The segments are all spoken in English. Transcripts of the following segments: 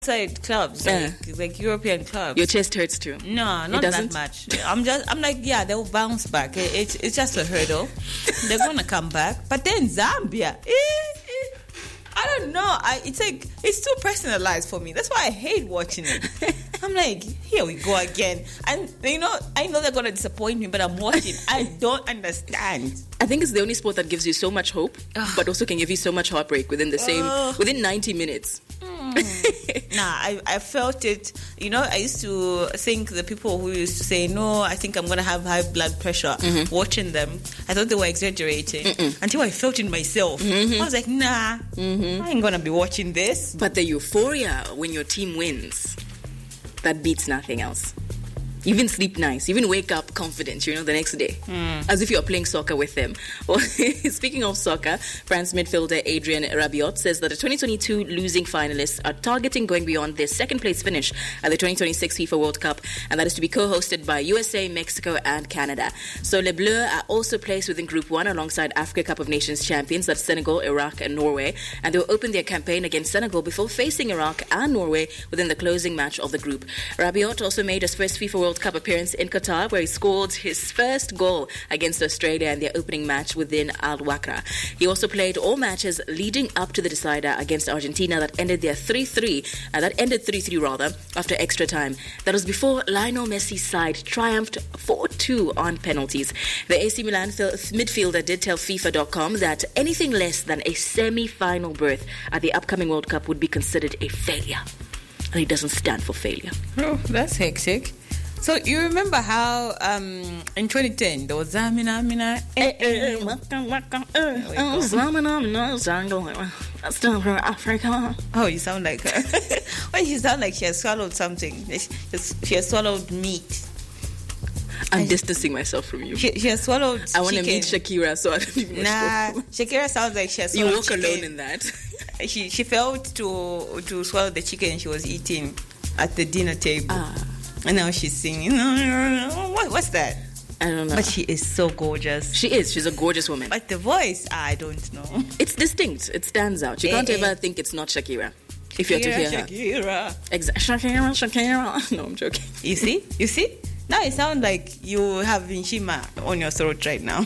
outside clubs, like European clubs. Your chest hurts too. No, not that much. I'm like, yeah, they'll bounce back. It's just a hurdle. They're gonna come back. But then Zambia, I don't know. It's too personalized for me. That's why I hate watching it. I'm like, here we go again. And I know they're gonna disappoint me, but I'm watching. I don't understand. I think it's the only sport that gives you so much hope, but also can give you so much heartbreak within 90 minutes. I felt it. I used to think the people who used to say, no, I think I'm going to have high blood pressure, watching them, I thought they were exaggerating until I felt it myself. I was like, nah, I ain't going to be watching this. But the euphoria when your team wins, that beats nothing else. You even sleep nice. You even wake up confident, the next day. As if you're playing soccer with them. Well, speaking of soccer, France midfielder Adrien Rabiot says that the 2022 losing finalists are targeting going beyond their second-place finish at the 2026 FIFA World Cup, and that is to be co-hosted by USA, Mexico, and Canada. So Les Bleus are also placed within Group 1 alongside Africa Cup of Nations champions, that's Senegal, Iraq, and Norway, and they will open their campaign against Senegal before facing Iraq and Norway within the closing match of the group. Rabiot also made his first FIFA World Cup appearance in Qatar, where he scored his first goal against Australia in their opening match within Al Wakra. He also played all matches leading up to the decider against Argentina that ended 3-3 after extra time. That was before Lionel Messi's side triumphed 4-2 on penalties. The AC Milan midfielder did tell FIFA.com that anything less than a semi-final berth at the upcoming World Cup would be considered a failure. And he doesn't stand for failure. Oh, that's hectic. So you remember how in 2010 there was Zamina. That's still from Africa. Oh, you sound like her. Why you sound like she has swallowed something? She has swallowed meat. I'm distancing myself from you. She has swallowed chicken. I want to meet Shakira, so I don't even know. Shakira sounds like she has swallowed You walk chicken. alone in that. She failed to swallow the chicken she was eating at the dinner table. And now she's singing. What's that? I don't know. But she is so gorgeous. She is. She's a gorgeous woman. But the voice, I don't know. It's distinct. It stands out. You can't ever think it's not Shakira. If you're to hear her. Shakira. Shakira. No, I'm joking. You see? Now it sounds like you have Vinshima on your throat right now.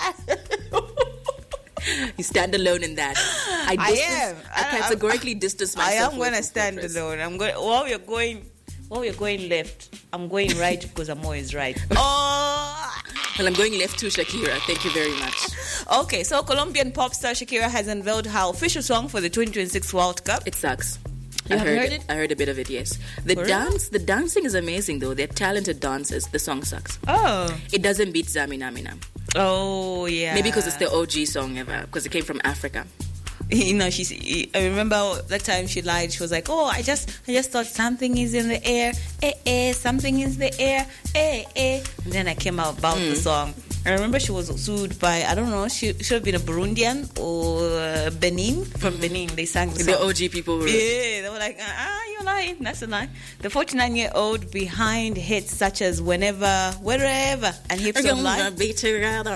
You stand alone in that. I categorically distance myself. I am going to stand alone. While you're going left, I'm going right because I'm always right. Well, I'm going left to Shakira. Thank you very much. Okay, so Colombian pop star Shakira has unveiled her official song for the 2026 World Cup. It sucks. You have heard it? I heard a bit of it, yes. The dancing is amazing though. They're talented dancers. The song sucks. Oh. It doesn't beat Zamina Mina. Oh, yeah. Maybe because it's the OG song ever, because it came from Africa. I remember that time she lied. She was like, "Oh, I just thought something is in the air, something is in the air, And then I came out about the song. I remember she was sued by, I don't know, she should have been a Burundian or Benin. From Benin, they sang the song. The OG people were... Yeah, they were like, you're lying. That's a lie. The 49-year-old behind hits such as Whenever, Wherever, and Hips Don't Lie. Be together,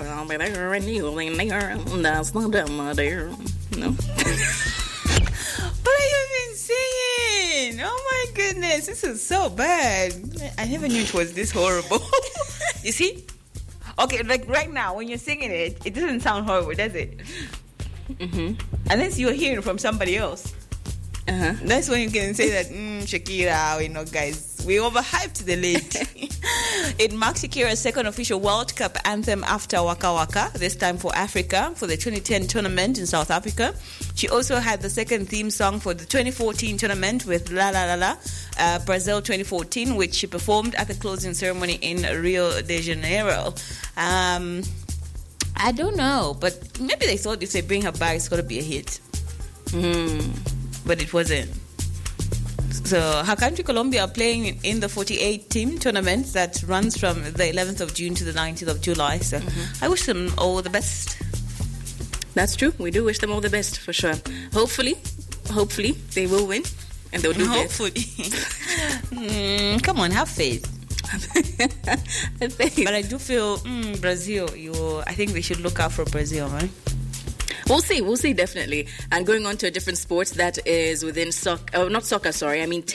no. What are you even singing? Oh my goodness, this is so bad. I never knew it was this horrible. You see? Okay, like right now, when you're singing it, it doesn't sound horrible, does it? Unless you're hearing from somebody else. That's when you can say that, Shakira, guys, we overhyped the lady. It marks Shakira's second official World Cup anthem after Waka Waka, this time for Africa, for the 2010 tournament in South Africa. She also had the second theme song for the 2014 tournament with La La La La, Brazil 2014, which she performed at the closing ceremony in Rio de Janeiro. I don't know, but maybe they thought if they bring her back, it's going to be a hit. But it wasn't. So her country, Colombia, are playing in the 48-team tournament that runs from the 11th of June to the 19th of July. So I wish them all the best. That's true. We do wish them all the best, for sure. Hopefully, they will win and they'll do good. Hopefully. Come on, have faith. But I do feel, Brazil, I think they should look out for Brazil, right? We'll see, definitely. And going on to a different sport that is within soccer, not soccer, sorry, I mean